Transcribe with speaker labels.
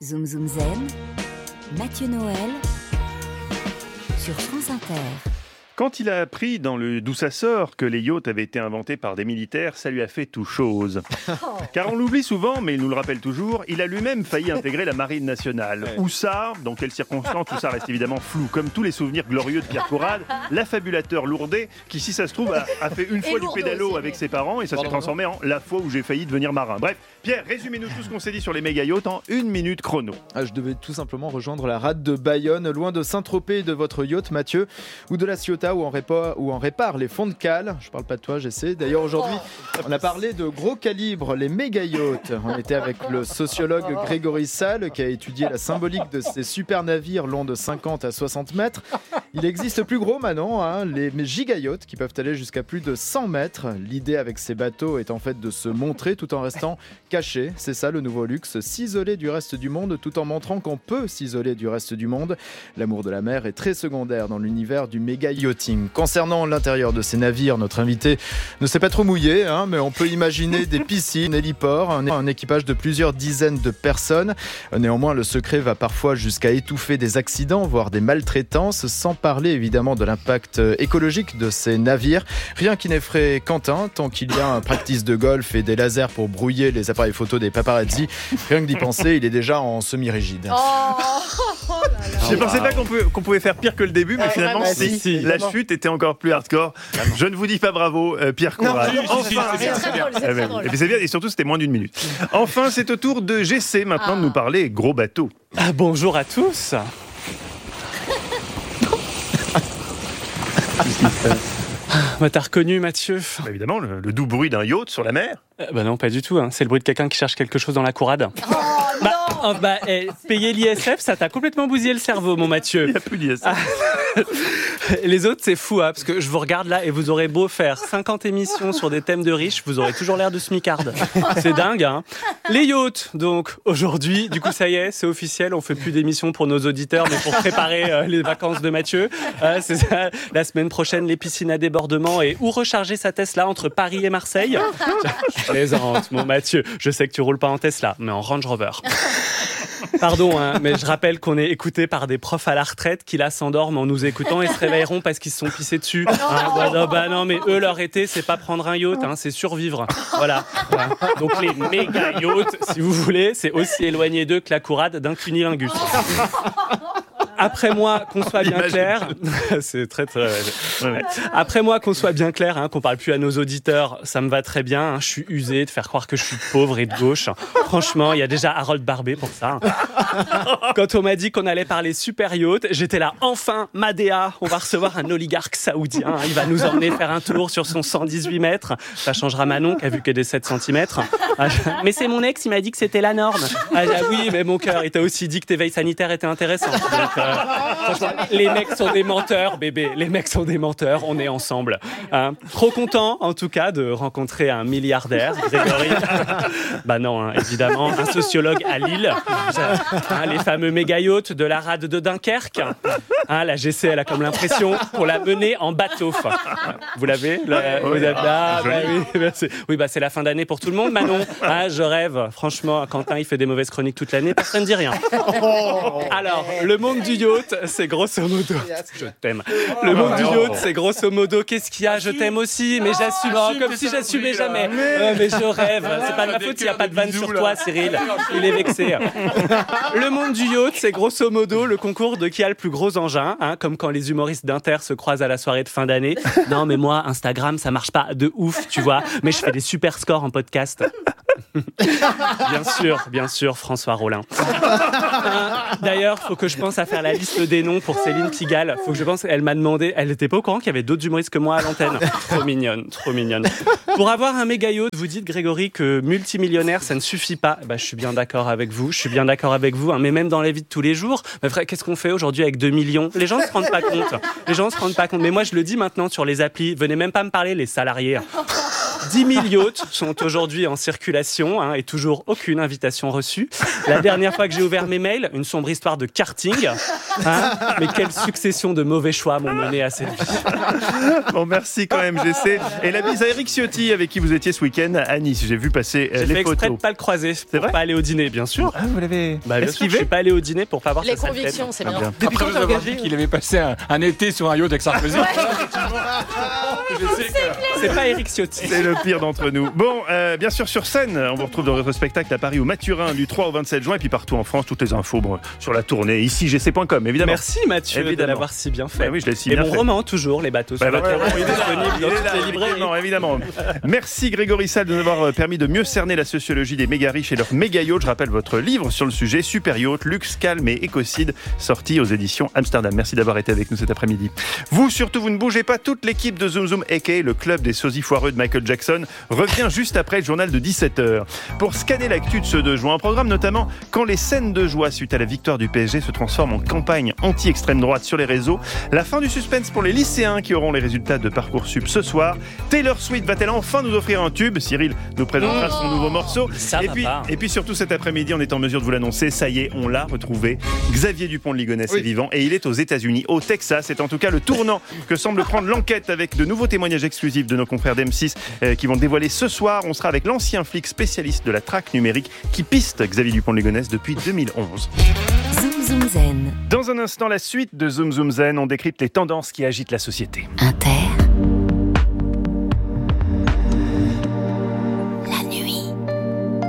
Speaker 1: Zoom Zoom Zen, Mathieu Noël sur France Inter.
Speaker 2: Quand il a appris dans le D'où ça sort que les yachts avaient été inventés par des militaires, ça lui a fait tout chose. Car on l'oublie souvent, mais il nous le rappelle toujours, il a lui-même failli intégrer la Marine nationale. Où ça ? Dans quelles circonstances ? Tout ça reste évidemment flou. Comme tous les souvenirs glorieux de Pierre Conrad, l'affabulateur lourdé, qui si ça se trouve a fait une fois du pédalo avec ses parents et ça s'est transformé en la fois où j'ai failli devenir marin. Bref, Pierre, résumez-nous tout ce qu'on s'est dit sur les méga yachts en 1 minute chrono.
Speaker 3: Je devais tout simplement rejoindre la rade de Bayonne, loin de Saint-Tropez et de votre yacht, Mathieu, ou de la Ciotat où on répare les fonds de cale. Je parle pas de toi, j'essaie. D'ailleurs, aujourd'hui, on a parlé de gros calibre, les méga yachts. On était avec le sociologue Grégory Salle qui a étudié la symbolique de ces super navires longs de 50 à 60 mètres. Il existe plus gros maintenant, les giga yachts qui peuvent aller jusqu'à plus de 100 mètres. L'idée avec ces bateaux est en fait de se montrer tout en restant caché. C'est ça le nouveau luxe, s'isoler du reste du monde tout en montrant qu'on peut s'isoler du reste du monde. L'amour de la mer est très secondaire dans l'univers du méga yachting. Concernant l'intérieur de ces navires, notre invité ne s'est pas trop mouillé, mais on peut imaginer des piscines, héliports, un équipage de plusieurs dizaines de personnes. Néanmoins, le secret va parfois jusqu'à étouffer des accidents, voire des maltraitances, sans parler évidemment de l'impact écologique de ces navires. Rien qui n'effraie Quentin, tant qu'il y a un practice de golf et des lasers pour brouiller les appareils photos des paparazzi. Rien que d'y penser, il est déjà en semi-rigide.
Speaker 2: Je ne pensais pas qu'on pouvait faire pire que le début, mais finalement, la chute était encore plus hardcore. Je ne vous dis pas bravo, Pierre Conrad. Et puis c'est bien, et surtout c'était moins d'1 minute. Enfin, c'est au tour de GC maintenant de nous parler gros bateau.
Speaker 4: Bonjour à tous. T'as reconnu Mathieu ?
Speaker 2: Évidemment, le doux bruit d'un yacht sur la mer.
Speaker 4: Non, pas du tout. C'est le bruit de quelqu'un qui cherche quelque chose dans la courade. Payer l'ISF, ça t'a complètement bousillé le cerveau, mon Mathieu.
Speaker 2: Il n'y a plus d'ISF.
Speaker 4: Les autres, c'est fou, parce que je vous regarde là et vous aurez beau faire 50 émissions sur des thèmes de riches, vous aurez toujours l'air de smicarde. C'est dingue, Les yachts, donc, aujourd'hui, du coup, ça y est, c'est officiel, on fait plus d'émissions pour nos auditeurs, mais pour préparer les vacances de Mathieu. C'est ça, la semaine prochaine, les piscines à débordement et où recharger sa Tesla entre Paris et Marseille. Je plaisante, mon Mathieu. Je sais que tu roules pas en Tesla, mais en Range Rover. Pardon, mais je rappelle qu'on est écouté par des profs à la retraite qui là s'endorment en nous écoutant et se réveilleront parce qu'ils se sont pissés dessus. Non, mais eux, leur été, c'est pas prendre un yacht, c'est survivre. Voilà. Donc les méga yachts, si vous voulez, c'est aussi éloigné d'eux que la courade d'un cunilingus. Après moi, qu'on soit bien clair, c'est très. Ouais. Après moi, qu'on soit bien clair, qu'on parle plus à nos auditeurs, ça me va très bien. Je suis usé de faire croire que je suis pauvre et de gauche. Franchement, il y a déjà Harold Barbet pour ça. Quand on m'a dit qu'on allait parler super yacht, j'étais là, enfin, Madea, on va recevoir un oligarque saoudien. Il va nous emmener faire un tour sur son 118 mètres. Ça changera Manon, qui a vu que des 7 cm. Mais c'est mon ex, il m'a dit que c'était la norme. Oui, mais mon cœur, il t'a aussi dit que tes veilles sanitaires étaient intéressantes. Donc, franchement, les mecs sont des menteurs, bébé. Les mecs sont des menteurs, on est ensemble. Trop content, en tout cas, de rencontrer un milliardaire, Grégory. Non, évidemment, un sociologue à Lille. Les fameux méga yachts de la rade de Dunkerque. La GC, elle a comme l'impression qu'on l'a menée en bateau. Vous l'avez oui, merci. Oui, c'est la fin d'année pour tout le monde, Manon. Je rêve. Franchement, Quentin, il fait des mauvaises chroniques toute l'année, personne ne dit rien. Alors, le monde du yacht, c'est grosso modo. Je t'aime. Le monde du yacht, c'est grosso modo. Qu'est-ce qu'il y a ? Je t'aime aussi, mais j'assume. Comme si j'assumais jamais. Mais je rêve. C'est pas de ma faute s'il n'y a pas de vanne sur toi, Cyril. Il est vexé. Le monde du yacht, c'est grosso modo le concours de qui a le plus gros engin, comme quand les humoristes d'Inter se croisent à la soirée de fin d'année. Non, mais moi, Instagram, ça marche pas de ouf, tu vois. Mais je fais des super scores en podcast. Bien sûr, François Rollin. D'ailleurs, faut que je pense à faire la liste des noms pour Céline Pigalle. Faut que je pense, elle m'a demandé, elle était pas au courant qu'il y avait d'autres humoristes que moi à l'antenne. Trop mignonne. Pour avoir un méga yacht, vous dites, Grégory, que multimillionnaire, ça ne suffit pas. Je suis bien d'accord avec vous, mais même dans la vie de tous les jours, frère, qu'est-ce qu'on fait aujourd'hui avec 2 millions ? Les gens ne se rendent pas compte. Mais moi, je le dis maintenant sur les applis, venez même pas me parler, les salariés. 10 000 yachts sont aujourd'hui en circulation et toujours aucune invitation reçue. La dernière fois que j'ai ouvert mes mails, une sombre histoire de karting. Mais quelle succession de mauvais choix m'ont mené à cette vie.
Speaker 2: Bon, merci quand même, GC. Et la bise à Eric Ciotti, avec qui vous étiez ce week-end à Nice. J'ai vu passer
Speaker 4: J'ai
Speaker 2: les
Speaker 4: fait exprès
Speaker 2: photos.
Speaker 4: de pas le croiser,
Speaker 2: C'est
Speaker 4: pour
Speaker 2: vrai
Speaker 4: pas aller au dîner, bien sûr.
Speaker 2: Ah, vous l'avez
Speaker 4: Bien sûr, je suis pas allé au dîner pour pas voir
Speaker 5: Les
Speaker 4: sa sale tête.
Speaker 5: convictions, c'est bien.
Speaker 6: Après vous avoir dit qu'il avait passé un été sur un yacht avec Sarkozy.
Speaker 4: C'est pas Eric Ciotti.
Speaker 2: C'est le pire d'entre nous. Bon, bien sûr, sur scène, on vous retrouve dans votre spectacle à Paris ou Mathurin du 3 au 27 juin et puis partout en France, toutes les infos sur la tournée, ici gc.com, évidemment.
Speaker 4: Merci Mathieu de l'avoir si bien fait.
Speaker 2: Bah oui, je l'ai si
Speaker 4: Et
Speaker 2: bien
Speaker 4: mon
Speaker 2: fait.
Speaker 4: roman, toujours, Les bateaux sur la Terre,
Speaker 2: il est
Speaker 4: disponible dans toutes les librairies.
Speaker 2: Non, évidemment. Merci Grégory Sall de nous avoir permis de mieux cerner la sociologie des méga riches et leurs méga yachts. Je rappelle votre livre sur le sujet, Super Yacht, Luxe, Calme et Écocide, sorti aux éditions Amsterdam. Merci d'avoir été avec nous cet après-midi. Vous, surtout, vous ne bougez pas. Toute l'équipe de Zoom Zoom, a.k.a. le club des sosies foireux de Michael Jackson, revient juste après le journal de 17h. Pour scanner l'actu de ce 2 juin, un programme notamment quand les scènes de joie suite à la victoire du PSG se transforment en campagne anti-extrême droite sur les réseaux. La fin du suspense pour les lycéens qui auront les résultats de Parcoursup ce soir. Taylor Swift va-t-elle enfin nous offrir un tube? Cyril nous présentera son nouveau morceau. Et puis surtout cet après-midi, on est en mesure de vous l'annoncer, ça y est, on l'a retrouvé. Xavier Dupont de Ligonnès est vivant et il est aux États-Unis, au Texas. C'est en tout cas le tournant que semble prendre l'enquête avec de nouveaux témoignages exclusifs de nos confrères d'M6 qui vont dévoiler ce soir. On sera avec l'ancien flic spécialiste de la traque numérique qui piste Xavier Dupont de Ligonnès depuis 2011.
Speaker 1: Zoom Zoom Zen.
Speaker 2: Dans un instant, la suite de Zoom Zoom Zen, on décrypte les tendances qui agitent la société.
Speaker 1: Inter.